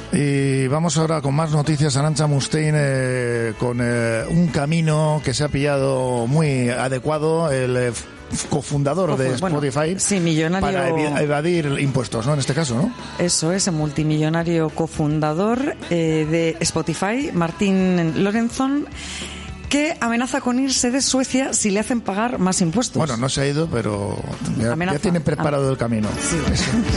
Y vamos ahora con más noticias. Arantxa Mustein, con un camino que se ha pillado muy adecuado, el cofundador de Spotify, sí, millonario, para evadir impuestos, ¿no? En este caso, ¿no? Eso es, el multimillonario cofundador de Spotify, Martin Lorentzon, que amenaza con irse de Suecia si le hacen pagar más impuestos. Bueno, no se ha ido, pero ya tiene preparado el camino. Sí.